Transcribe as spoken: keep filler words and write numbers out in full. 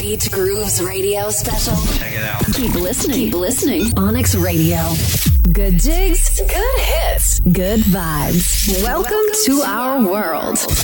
Beach Grooves Radio Special. Check it out. Keep listening. Keep listening. Onyx Radio. Good jigs. Good hits. Good vibes. Welcome, Welcome to, to our world. world.